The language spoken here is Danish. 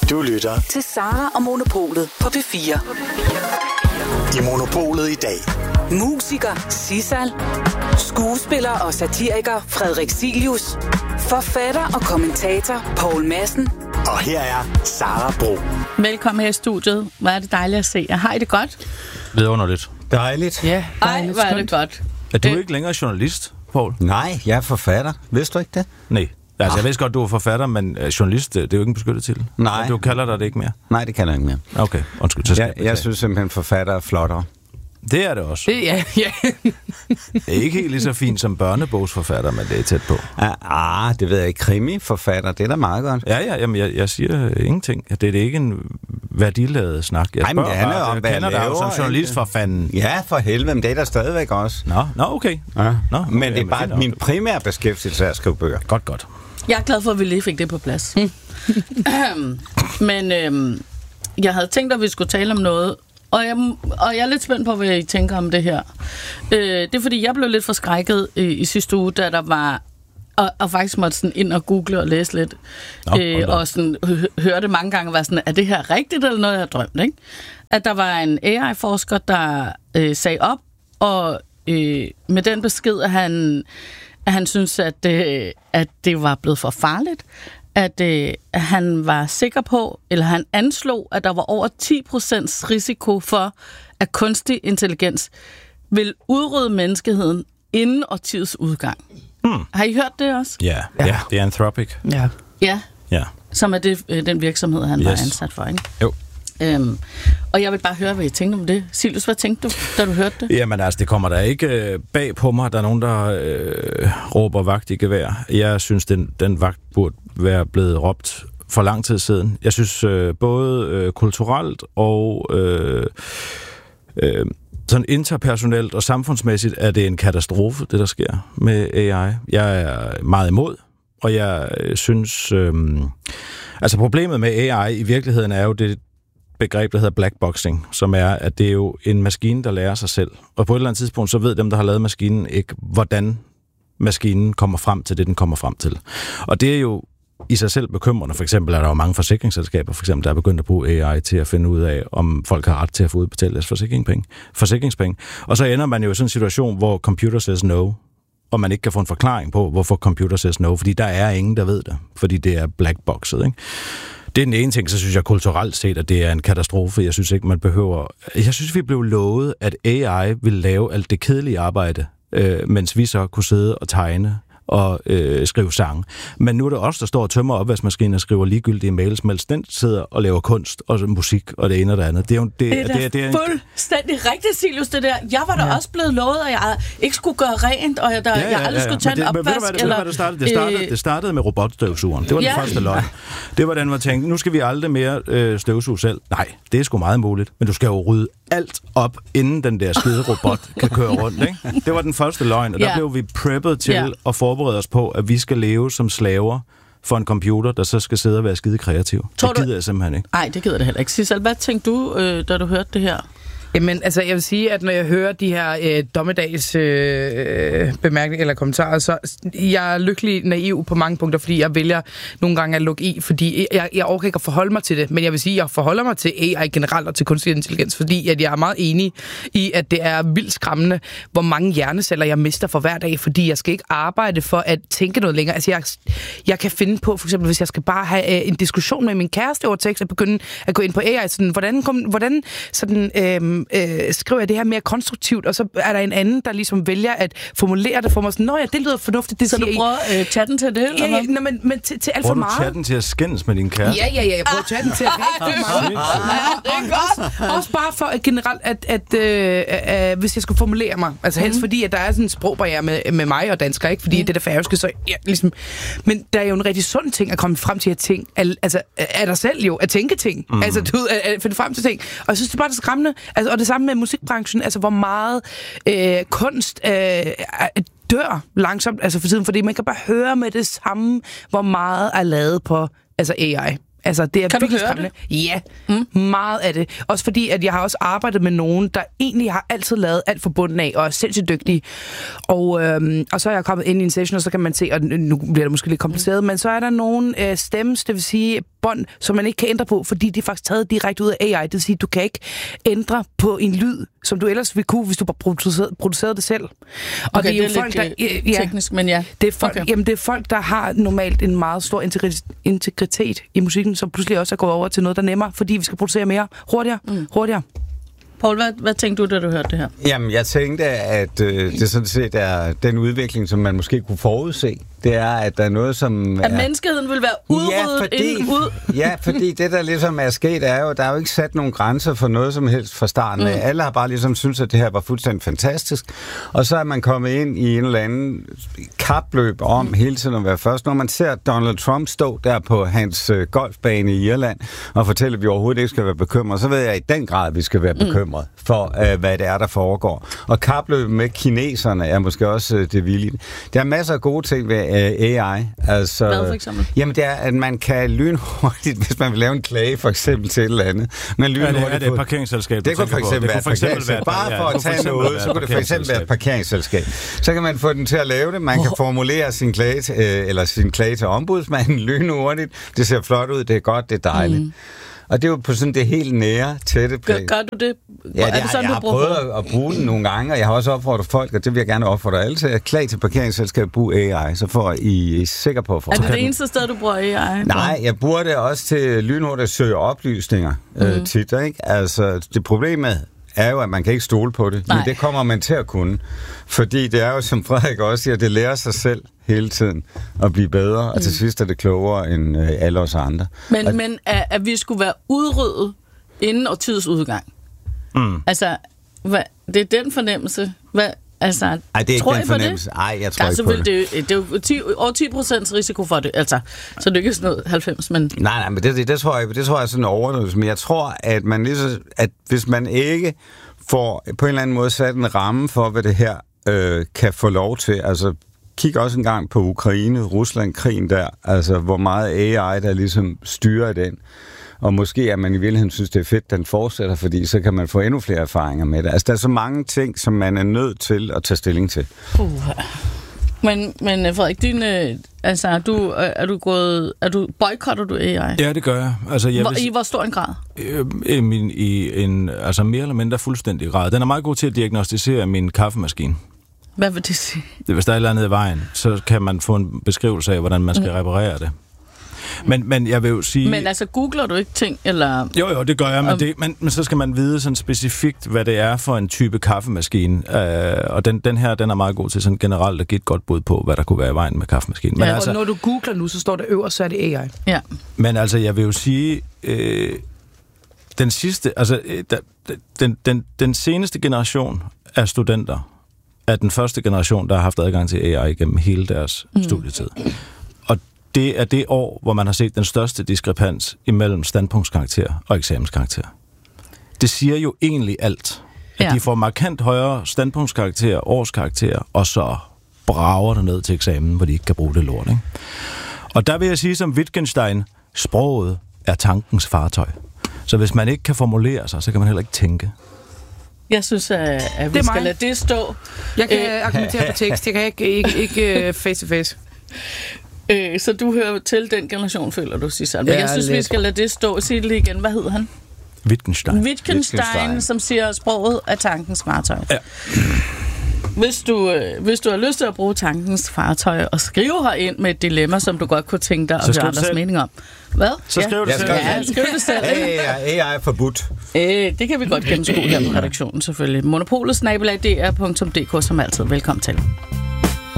Du lytter til Sara og Monopolet på P4. I Monopolet i dag. Musiker Sissal, skuespiller og satiriker Frederik Silius, forfatter og kommentator Poul Madsen. Og her er Sara Bro. Velkommen her i studiet. Hvor er det dejligt at se jer. Har I det godt? Vidunderligt. Dejligt. Ja, ej, hvor er det godt. Er du ikke længere journalist, Poul? Nej, jeg er forfatter. Vidste du ikke det? Nej. Altså, jeg ved godt, du er forfatter, men journalist, det er jo ikke en beskyttet titel. Nej. Du kalder dig det ikke mere? Nej, det kan jeg ikke mere. Okay, undskyld. Jeg synes simpelthen, forfatter er flottere. Det er det også. Ja. Det er ikke helt lige så fint som børnebogsforfatter, men det er tæt på. Det ved jeg ikke. Krimiforfatter, det er da meget godt. Ja, jamen, jeg siger ingenting. Det er ikke en værdiladet snak. Jeg men det handler om, hvad jeg kender dig jo som journalist for fanden. Ja, for helvede, men det er der stadigvæk også. Nå, okay. Ja. Nå, men det er bare min primære beskæftigelse at skrive bøger. Godt. Jeg er glad for, at vi lige fik det på plads. Men jeg havde tænkt, at vi skulle tale om noget, og jeg er lidt spændt på, hvad I tænker om det her. Det er fordi, jeg blev lidt forskrækket i sidste uge, da der var, og faktisk måtte sådan ind og google og læse lidt, og sådan hørte mange gange, var sådan, er det her rigtigt, eller noget, jeg har drømt, ikke? At der var en AI-forsker, der sagde op, og med den besked, at han synes, at det var blevet for farligt, at han var sikker på, eller han anslog, at der var over 10% risiko for, at kunstig intelligens vil udrydde menneskeheden inden årtiets udgang. Har I hørt det også? Ja, det er Anthropic. Ja. Som er den virksomhed, han var ansat for, ikke? Jo. Og jeg vil bare høre, hvad I tænkte om det. Silius, hvad tænkte du, da du hørte det? Jamen altså, det kommer der ikke bag på mig. Der er nogen, der råber vagt i gevær. Jeg synes, den vagt burde være blevet råbt for lang tid siden. Jeg synes både kulturelt og sådan interpersonelt og samfundsmæssigt er det en katastrofe, det der sker med AI. Jeg er meget imod, og jeg synes... altså problemet med AI i virkeligheden er jo det begreb, der hedder blackboxing, som er, at det er jo en maskine, der lærer sig selv. Og på et eller andet tidspunkt, så ved dem, der har lavet maskinen, ikke, hvordan maskinen kommer frem til det, den kommer frem til. Og det er jo i sig selv bekymrende. For eksempel er der jo mange forsikringsselskaber, for eksempel, der er begyndt at bruge AI til at finde ud af, om folk har ret til at få udbetalt deres forsikringspenge. Og så ender man jo i sådan en situation, hvor computer says no, og man ikke kan få en forklaring på, hvorfor computer says no, fordi der er ingen, der ved det, fordi det er blackboxet, ikke? Det er den ene ting, så synes jeg kulturelt set, at det er en katastrofe. Jeg synes ikke, man behøver... Jeg synes, vi blev lovet, at AI ville lave alt det kedelige arbejde, mens vi så kunne sidde og tegne og skrive sange. Men nu er det os, der står og tømmer opvaskemaskinen og skriver ligegyldige mails, mens den sidder og laver kunst og musik og det ene og det andet. Det er jo fuldstændig rigtigt, Silius, det der. Jeg var da også blevet lovet, at jeg ikke skulle gøre rent, og jeg aldrig skulle tage en opvask. Det startede med robotstøvsugeren. Det var den første løgn. Det var den, man tænkte, nu skal vi aldrig mere støvsuge selv. Nej, det er sgu meget muligt. Men du skal jo rydde alt op, inden den der skide robot kan køre rundt, ikke? Det var den første løgn, og der blev vi preppet til at forberede os på, at vi skal leve som slaver for en computer, der så skal sidde og være skide kreativ. Det gider jeg simpelthen ikke. Nej, det gider det heller ikke. Sissal, hvad tænkte du, da du hørte det her? Jamen, altså, jeg vil sige, at når jeg hører de her dommedags bemærkninger eller kommentarer, så jeg er lykkelig naiv på mange punkter, fordi jeg vælger nogle gange at lukke i, fordi jeg orker ikke at forholde mig til det, men jeg vil sige, at jeg forholder mig til AI generelt og til kunstig intelligens, fordi at jeg er meget enig i, at det er vildt skræmmende, hvor mange hjerneceller jeg mister for hver dag, fordi jeg skal ikke arbejde for at tænke noget længere. Altså, jeg kan finde på, for eksempel, hvis jeg skal bare have en diskussion med min kæreste over tekst, og begynde at gå ind på AI, sådan, hvordan sådan, skriver jeg det her mere konstruktivt, og så er der en anden, der ligesom vælger at formulere det for mig sådan, det lyder fornuftigt, det så siger. Så du bruger chatten til det? Ja, men til alt for meget. Bruger du chatten til at skændes med din kæreste? Ja, jeg bruger chatten til at rigtig meget. Det er godt. Også bare for generelt, at hvis jeg skulle formulere mig, altså helst fordi, at der er sådan en sprogbarriere med mig og dansker, ikke? Fordi det er det færøske, så ligesom... Men der er jo en rigtig sund ting at komme frem til at ting, altså af dig selv jo, at tænke ting. Altså, du ved, at finde frem til ting. Og jeg synes, det er bare det skræmmende. Altså, og det samme med musikbranchen, altså hvor meget kunst dør langsomt, altså for tiden, fordi man kan bare høre med det samme, hvor meget er lavet på AI. Altså, det er kan virkelig skræmmende. Ja, meget af det. Også fordi, at jeg har også arbejdet med nogen, der egentlig har altid lavet alt fra bunden af, og er sindssygt dygtige. Og så er jeg kommet ind i en session, og så kan man se, og nu bliver det måske lidt kompliceret, men så er der nogen stems, det vil sige bånd, som man ikke kan ændre på, fordi de er faktisk taget direkte ud af AI. Det vil sige, du kan ikke ændre på en lyd, som du ellers ville kunne, hvis du bare producerede det selv. Og okay, det er jo det folk, der... teknisk, men ja. Det er folk, jamen, det er folk, der har normalt en meget stor integritet i musikken, som pludselig også er gået over til noget, der er nemmere, fordi vi skal producere mere hurtigere. Poul, hvad tænkte du, da du hørte det her? Jamen, jeg tænkte, at det sådan set er den udvikling, som man måske kunne forudse. Det er, at der er noget, som... At menneskeheden vil være udryddet inden ud... Ja, fordi det, der ligesom er sket, er jo, der er jo ikke sat nogen grænser for noget som helst fra starten af. Alle har bare ligesom syntes, at det her var fuldstændig fantastisk. Og så er man kommet ind i en eller anden kapløb om hele tiden at være først. Når man ser Donald Trump stå der på hans golfbane i Irland og fortælle, at vi overhovedet ikke skal være bekymrede, så ved jeg i den grad, at vi skal være bekymrede for, hvad det er, der foregår. Og kapløbet med kineserne er måske også det vilde. Der er masser af gode ting ved AI. Altså, hvad for eksempel? Jamen, det er, at man kan lynhurtigt, hvis man vil lave en klage for eksempel til et eller andet. Men lynhurtigt er det et parkeringsselskab? Det kunne for eksempel være et parkeringsselskab. Bare for at tage noget, så kunne det for eksempel være et parkeringsselskab. Så kan man få den til at lave det. Man kan formulere sin klage til ombudsmanden lynhurtigt. Det ser flot ud, det er godt, det er dejligt. Og det er jo på sådan det helt nære, tætte plan. Gør du det? Ja, jeg har prøvet at bruge den nogle gange, og jeg har også opfordret folk, og det vil jeg gerne opfordre alle til, at klage til parkeringsselskab, brug AI, så får I sikker på at få. Er det det eneste sted, du bruger AI? Nej, jeg bruger det også til lynhurtigt at søge oplysninger tit, ikke? Altså, det problemet er jo, at man kan ikke stole på det, men det kommer man til at kunne. Fordi det er jo, som Frederik også siger, det lærer sig selv hele tiden at blive bedre, og til sidst er det klogere end alle os andre. Men at vi skulle være udryddet inden årtidets udgang. Altså, det er den fornemmelse. Altså, det er ikke den fornemmelse. Nej, jeg tror ikke på det. Det er jo over 10% risiko for det. Altså, så det er ikke sådan noget 90, men... Nej, men det tror jeg er sådan en overdrivelse. Men jeg tror, at at hvis man ikke får på en eller anden måde sat en ramme for, hvad det her kan få lov til, altså kig også en gang på Ukraine, Rusland-krigen der, altså hvor meget AI, der ligesom styrer den. Og måske at man i virkeligheden synes, det er fedt, den fortsætter, fordi så kan man få endnu flere erfaringer med det. Altså, der er så mange ting, som man er nødt til at tage stilling til. Men Frederik, boykotter du AI? Ja, det gør jeg. Altså, I hvor stor en grad? I en mere eller mindre fuldstændig grad. Den er meget god til at diagnostisere min kaffemaskine. Hvad vil det sige? Hvis der er et eller andet i vejen, så kan man få en beskrivelse af, hvordan man skal reparere det. Men jeg vil jo sige... Men altså, googler du ikke ting, eller... Jo, det gør jeg, men så skal man vide sådan specifikt, hvad det er for en type kaffemaskine. Og den her, den er meget god til sådan generelt at give et godt bud på, hvad der kunne være i vejen med kaffemaskinen. Men og når du googler nu, så står der øverst, så er det AI. Ja. Men altså, jeg vil jo sige... den sidste... Altså, den seneste generation af studenter er den første generation, der har haft adgang til AI gennem hele deres studietid. Og det er det år, hvor man har set den største diskrepans imellem standpunktskarakter og eksamenskarakter. Det siger jo egentlig alt. At de får markant højere standpunktskarakter, årskarakter, og så brager det ned til eksamen, hvor de ikke kan bruge det lort. Ikke? Og der vil jeg sige som Wittgenstein, sproget er tankens fartøj. Så hvis man ikke kan formulere sig, så kan man heller ikke tænke. Jeg synes, at vi skal lade det stå. Jeg kan argumentere på tekst. Jeg kan ikke face-to-face. Så du hører til den generation, føler du, Sissel. Men jeg synes, vi skal lade det stå. Sig det lige igen. Hvad hedder han? Wittgenstein, som siger, sproget er tankens fartøj. Ja. Hvis du har lyst til at bruge tankens fartøj og skrive herind med et dilemma, som du godt kunne tænke dig at høre andres mening om. Hvad? Så skriv det selv. Ja, skriv det selv. AI er forbudt. Det kan vi godt gennemskue her på redaktionen, selvfølgelig. Monopolet @dr.dk som altid. Velkommen til.